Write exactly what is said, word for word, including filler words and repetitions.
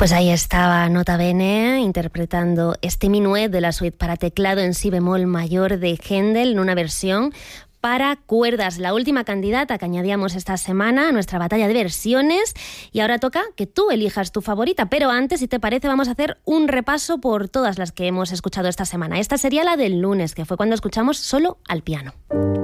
Pues ahí estaba Nota Bene interpretando este minuet de la suite para teclado en si bemol mayor de Händel en una versión para cuerdas, la última candidata que añadíamos esta semana a nuestra batalla de versiones. Y ahora toca que tú elijas tu favorita, pero antes, si te parece, vamos a hacer un repaso por todas las que hemos escuchado esta semana. Esta sería la del lunes, que fue cuando escuchamos solo al piano.